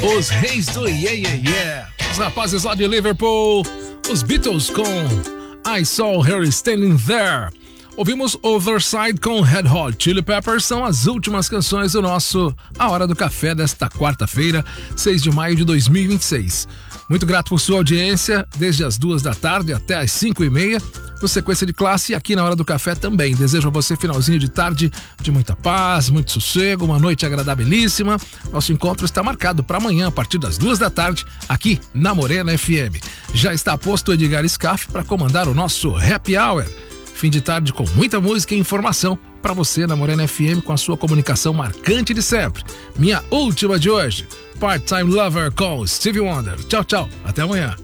Os reis do Yeah Yeah Yeah. Os rapazes lá de Liverpool. Os Beatles com I Saw Her Standing There. Ouvimos Overside com Red Hot Chili Peppers. São as últimas canções do nosso A Hora do Café desta quarta-feira, 6 de maio de 2026. Muito grato por sua audiência, desde as 2 da tarde até as 5h30, no Sequência de Classe e aqui na Hora do Café também. Desejo a você finalzinho de tarde de muita paz, muito sossego, uma noite agradabilíssima. Nosso encontro está marcado para amanhã, a partir das 2 da tarde, aqui na Morena FM. Já está posto o Edgar Scaff para comandar o nosso Happy Hour. Fim de tarde com muita música e informação para você na Morena FM com a sua comunicação marcante de sempre. Minha última de hoje, Part-Time Lover com Stevie Wonder. Tchau, tchau. Até amanhã.